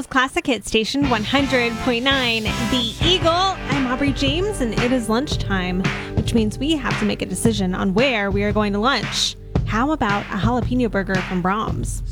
Chicago's classic hit station 100.9, The Eagle. I'm Aubrey James, and it is lunchtime, which means we have to make a decision on where we are going to lunch. How about a jalapeno burger from Brahms?